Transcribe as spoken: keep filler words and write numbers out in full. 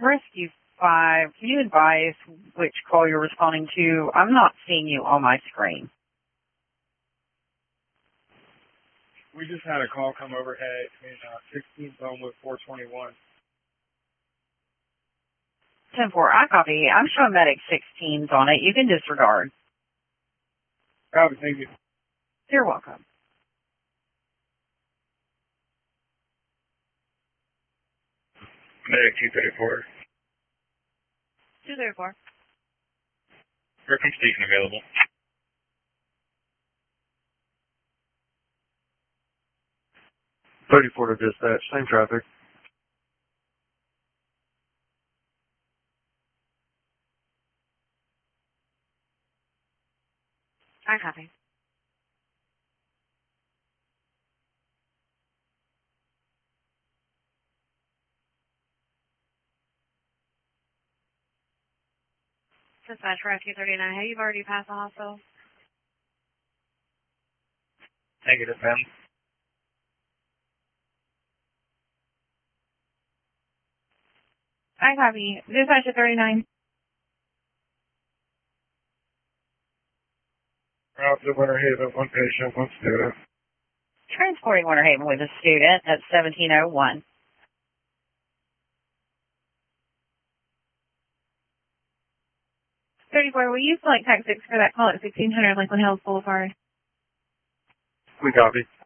Rescue five, can you advise which call you're responding to? I'm not seeing you on my screen. We just had a call come overhead in uh, sixteenth home with four twenty-one. ten four, I copy. I'm showing medic sixteens on it. You can disregard. Copy, thank you. You're welcome. Medic two thirty-four. two thirty-four. Griffin station available. thirty-four to dispatch, same traffic. I copy. Dispatch Rescue thirty-nine, have you already passed the hospital? Negative, ma'am. I copy. Dispatch at thirty-nine. Route to Winter Haven, one patient, one student. Transporting Winter Haven with a student at seventeen oh one. thirty-four, will you select tax six for that call at sixteen hundred Lakeland Hills Boulevard? We copy.